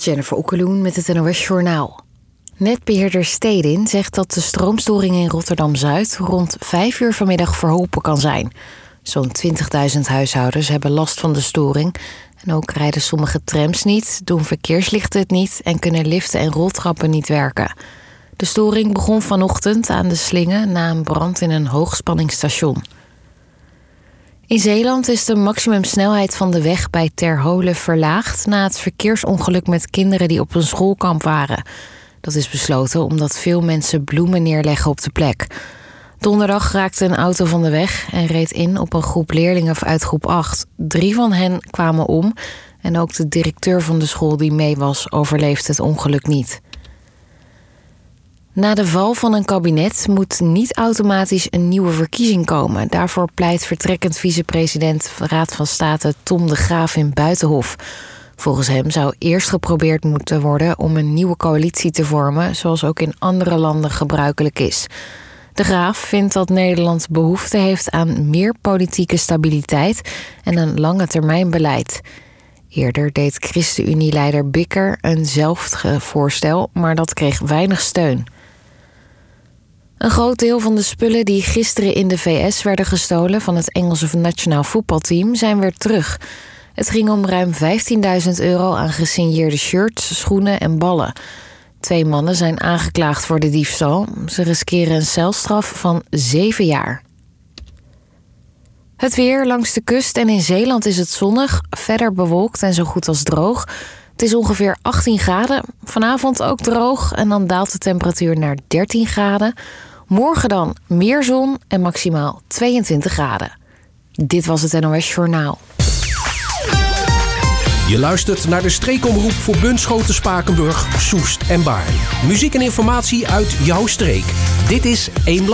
Jennifer Okkeloen met het NOS Journaal. Netbeheerder Stedin zegt dat de stroomstoring in Rotterdam-Zuid rond 5 uur vanmiddag verholpen kan zijn. Zo'n 20.000 huishoudens hebben last van de storing. En ook rijden sommige trams niet, doen verkeerslichten het niet en kunnen liften en roltrappen niet werken. De storing begon vanochtend aan de Slingen na een brand in een hoogspanningsstation. In Zeeland is de maximumsnelheid van de weg bij Terholen verlaagd na het verkeersongeluk met kinderen die op een schoolkamp waren. Dat is besloten omdat veel mensen bloemen neerleggen op de plek. Donderdag raakte een auto van de weg en reed in op een groep leerlingen uit groep 8. 3 van hen kwamen om en ook de directeur van de school die mee was overleefde het ongeluk niet. Na de val van een kabinet moet niet automatisch een nieuwe verkiezing komen. Daarvoor pleit vertrekkend vicepresident Raad van State Tom de Graaf in Buitenhof. Volgens hem zou eerst geprobeerd moeten worden om een nieuwe coalitie te vormen, zoals ook in andere landen gebruikelijk is. De Graaf vindt dat Nederland behoefte heeft aan meer politieke stabiliteit en een lange termijn beleid. Eerder deed ChristenUnie-leider Bikker eenzelfde voorstel, maar dat kreeg weinig steun. Een groot deel van de spullen die gisteren in de VS werden gestolen van het Engelse nationaal voetbalteam zijn weer terug. Het ging om ruim €15.000 aan gesigneerde shirts, schoenen en ballen. 2 mannen zijn aangeklaagd voor de diefstal. Ze riskeren een celstraf van 7 jaar. Het weer langs de kust en in Zeeland is het zonnig, verder bewolkt en zo goed als droog. Het is ongeveer 18 graden. Vanavond ook droog en dan daalt de temperatuur naar 13 graden. Morgen dan meer zon en maximaal 22 graden. Dit was het NOS Journaal. Je luistert naar de streekomroep voor Bunschoten, Spakenburg, Soest en Baarn. Muziek en informatie uit jouw streek. Dit is 1